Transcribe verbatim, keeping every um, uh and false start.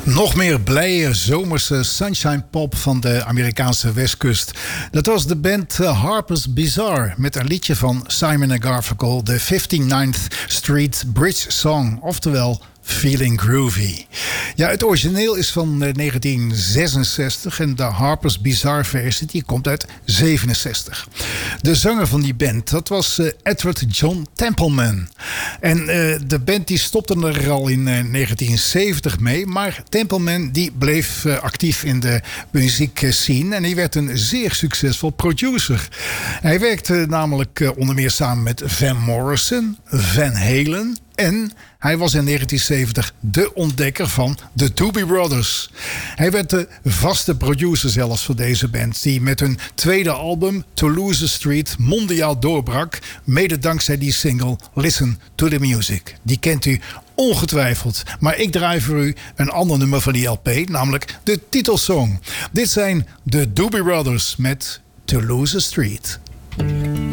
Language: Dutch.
Nog meer blije zomerse sunshine pop van de Amerikaanse westkust. Dat was de band Harper's Bazaar met een liedje van Simon en Garfunkel, de fifty-ninth Street Bridge Song, oftewel Feeling Groovy. Ja, het origineel is van negentien zesenzestig en de Harper's Bazaar versie die komt uit zevenenzestig. De zanger van die band, dat was uh, Edward John Templeman. En uh, de band die stopte er al in uh, negentien zeventig mee, maar Templeman die bleef uh, actief in de muziekscene en hij werd een zeer succesvol producer. Hij werkte namelijk uh, onder meer samen met Van Morrison, Van Halen en hij was in negentien zeventig de ontdekker van de Doobie Brothers. Hij werd de vaste producer zelfs voor deze band, die met hun tweede album Toulouse Street mondiaal doorbrak, mede dankzij die single Listen to the Music. Die kent u ongetwijfeld, maar ik draai voor u een ander nummer van die L P, namelijk de titelsong. Dit zijn de Doobie Brothers met Toulouse Street.